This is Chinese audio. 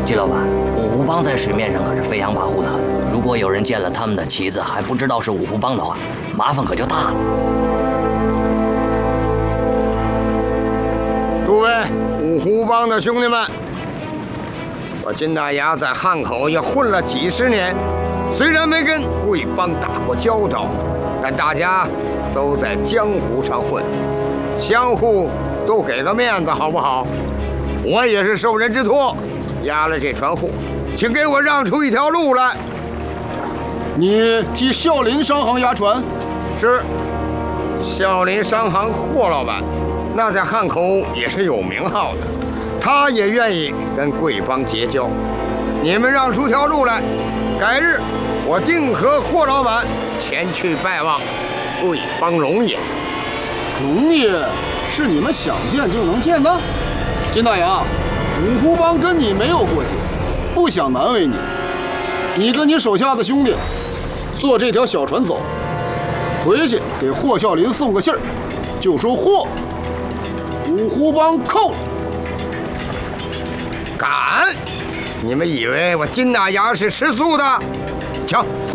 金老板，五湖帮在水面上可是飞扬跋扈的，如果有人见了他们的旗子还不知道是五湖帮的话，麻烦可就大了。 诸位五湖帮的兄弟们，我金大牙在汉口也混了几十年，虽然没跟贵帮打过交道，但大家都在江湖上混，相互都给个面子，好不好？我也是受人之托，押了这船货，请给我让出一条路来。 你替孝林商行押船？ 是。孝林商行霍老板，那在汉口也是有名号的，他也愿意跟贵帮结交。你们让出条路来，改日我定和霍老板前去拜望贵帮龙爷。 龙爷是你们想见就能见的？金大牙，五湖帮跟你没有过节，不想难为你。你跟你手下的兄弟坐这条小船走，回去给霍孝林送个信儿，就说霍五湖帮扣了。 敢！你们以为我金大牙是吃素的？瞧，